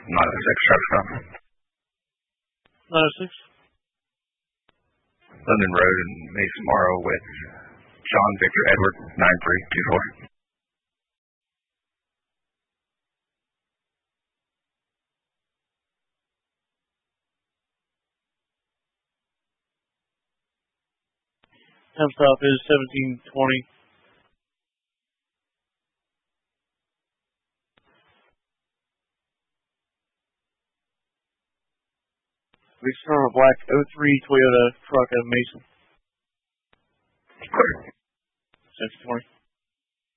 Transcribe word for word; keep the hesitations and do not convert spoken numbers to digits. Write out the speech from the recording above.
nine oh six, traffic stop. nine oh six. London Road and Mason Morrow with John Victor Edward, nine three two four. Time stop is seventeen twenty. We saw a black oh three Toyota truck at Mason. Clear. seventeen twenty.